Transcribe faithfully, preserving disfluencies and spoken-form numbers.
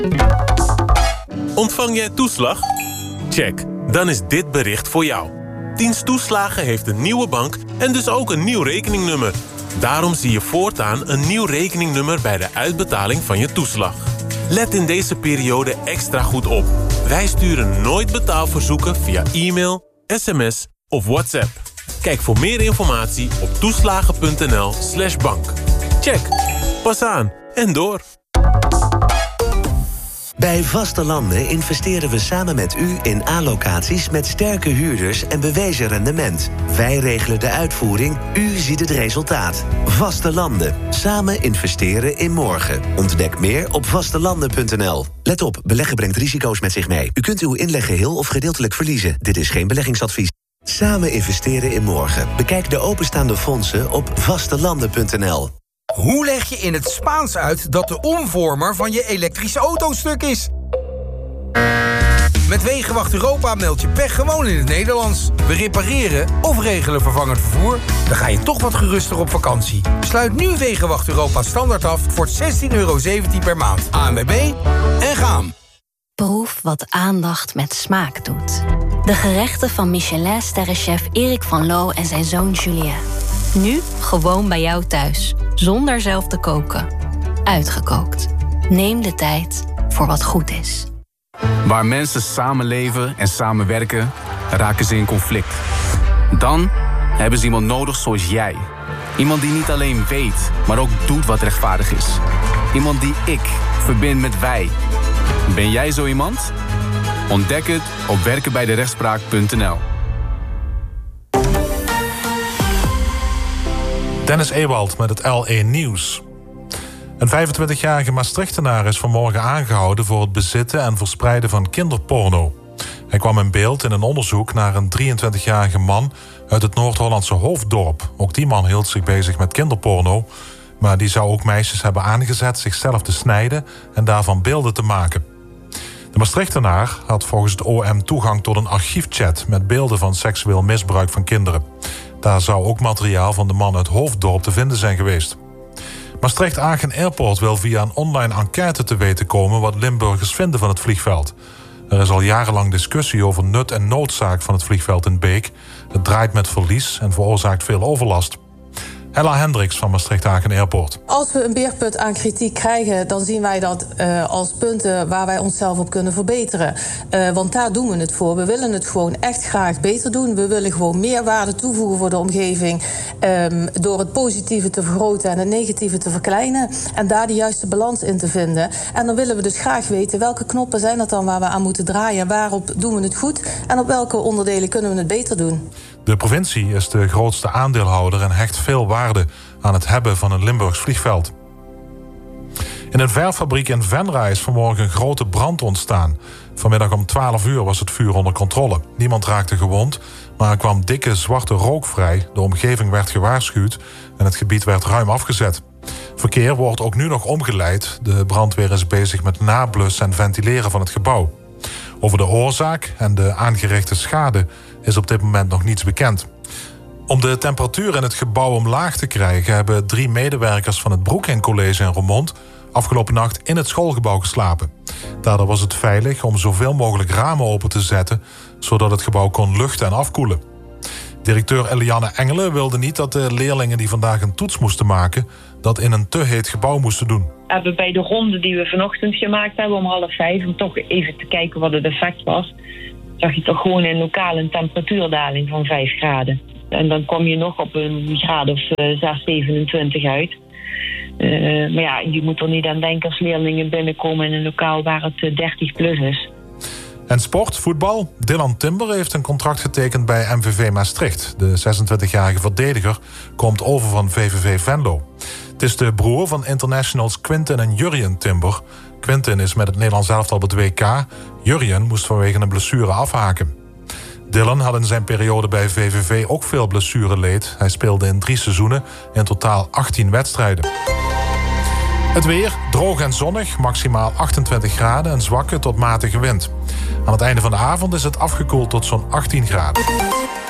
Ontvang jij toeslag? Check, dan is dit bericht voor jou. Dienst Toeslagen heeft een nieuwe bank en dus ook een nieuw rekeningnummer. Daarom zie je voortaan een nieuw rekeningnummer bij de uitbetaling van je toeslag. Let in deze periode extra goed op. Wij sturen nooit betaalverzoeken via e-mail, sms of WhatsApp. Kijk voor meer informatie op toeslagen.nl slash bank. Check, pas aan en door. Bij Vaste Landen investeren we samen met u in A-locaties met sterke huurders en bewezen rendement. Wij regelen de uitvoering, u ziet het resultaat. Vaste Landen. Samen investeren in morgen. Ontdek meer op vastelanden punt n l. Let op, beleggen brengt risico's met zich mee. U kunt uw inleg geheel of gedeeltelijk verliezen. Dit is geen beleggingsadvies. Samen investeren in morgen. Bekijk de openstaande fondsen op vastelanden punt n l. Hoe leg je in het Spaans uit dat de omvormer van je elektrische auto stuk is? Met Wegenwacht Europa meld je pech gewoon in het Nederlands. We repareren of regelen vervangend vervoer. Dan ga je toch wat geruster op vakantie. Sluit nu Wegenwacht Europa standaard af voor zestien euro zeventien per maand. A N W B en gaan. Proef wat aandacht met smaak doet. De gerechten van Michelin-sterrenchef Erik van Loo en zijn zoon Julien. Nu gewoon bij jou thuis, zonder zelf te koken. Uitgekookt. Neem de tijd voor wat goed is. Waar mensen samenleven en samenwerken, raken ze in conflict. Dan hebben ze iemand nodig zoals jij. Iemand die niet alleen weet, maar ook doet wat rechtvaardig is. Iemand die ik verbind met wij. Ben jij zo iemand? Ontdek het op werken bij de rechtspraak punt n l. Dennis Ewald met het L één Nieuws. Een vijfentwintigjarige Maastrichtenaar is vanmorgen aangehouden voor het bezitten en verspreiden van kinderporno. Hij kwam in beeld in een onderzoek naar een drieëntwintigjarige man uit het Noord-Hollandse Hoofddorp. Ook die man hield zich bezig met kinderporno, maar die zou ook meisjes hebben aangezet zichzelf te snijden en daarvan beelden te maken. De Maastrichtenaar had volgens het O M toegang tot een archiefchat met beelden van seksueel misbruik van kinderen. Daar zou ook materiaal van de man uit Hoofddorp te vinden zijn geweest. Maastricht-Aachen Airport wil via een online enquête te weten komen wat Limburgers vinden van het vliegveld. Er is al jarenlang discussie over nut en noodzaak van het vliegveld in Beek. Het draait met verlies en veroorzaakt veel overlast. Ella Hendricks van Maastricht-Aachen Airport. Als we een beerput aan kritiek krijgen, dan zien wij dat uh, als punten waar wij onszelf op kunnen verbeteren. Uh, want daar doen we het voor. We willen het gewoon echt graag beter doen. We willen gewoon meer waarde toevoegen voor de omgeving. Um, door het positieve te vergroten en het negatieve te verkleinen. En daar de juiste balans in te vinden. En dan willen we dus graag weten welke knoppen zijn dat dan waar we aan moeten draaien. Waarop doen we het goed en op welke onderdelen kunnen we het beter doen. De provincie is de grootste aandeelhouder en hecht veel waarde aan het hebben van een Limburgs vliegveld. In een verffabriek in Venray is vanmorgen een grote brand ontstaan. Vanmiddag om twaalf uur was het vuur onder controle. Niemand raakte gewond, maar er kwam dikke zwarte rook vrij. De omgeving werd gewaarschuwd en het gebied werd ruim afgezet. Verkeer wordt ook nu nog omgeleid. De brandweer is bezig met nablussen en ventileren van het gebouw. Over de oorzaak en de aangerichte schade is op dit moment nog niets bekend. Om de temperatuur in het gebouw omlaag te krijgen hebben drie medewerkers van het Broekhen College in Roermond afgelopen nacht in het schoolgebouw geslapen. Daardoor was het veilig om zoveel mogelijk ramen open te zetten, zodat het gebouw kon luchten en afkoelen. Directeur Eliane Engelen wilde niet dat de leerlingen die vandaag een toets moesten maken dat in een te heet gebouw moesten doen. We hebben bij de ronde die we vanochtend gemaakt hebben om half vijf, om toch even te kijken wat het effect was, zag je toch gewoon in lokaal een temperatuurdaling van vijf graden. En dan kom je nog op een graad of uh, zes, zevenentwintig uit. Uh, maar ja, je moet er niet aan denken als leerlingen binnenkomen in een lokaal waar het uh, dertig plus is. En sport, voetbal. Dylan Timber heeft een contract getekend bij M V V Maastricht. De zesentwintigjarige verdediger komt over van V V V Venlo. Het is de broer van internationals Quinten en Jurjen Timber. Quinten is met het Nederlands elftal op het W K. Jurjen moest vanwege een blessure afhaken. Dylan had in zijn periode bij V V V ook veel blessureleed. Hij speelde in drie seizoenen in totaal achttien wedstrijden. Het weer, droog en zonnig, maximaal achtentwintig graden en zwakke tot matige wind. Aan het einde van de avond is het afgekoeld tot zo'n achttien graden.